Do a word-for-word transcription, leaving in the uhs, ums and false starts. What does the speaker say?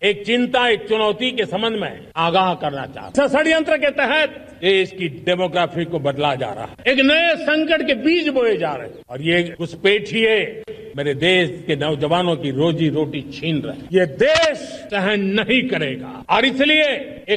एक चिंता, एक चुनौती के संबंध में आगाह करना चाहता हूं। षड्यंत्र के तहत देश की डेमोग्राफी को बदला जा रहा है, एक नए संकट के बीज बोए जा रहे हैं और ये घुसपैठिए मेरे देश के नौजवानों की रोजी रोटी छीन रहे हैं। ये देश सहन नहीं करेगा और इसलिए एक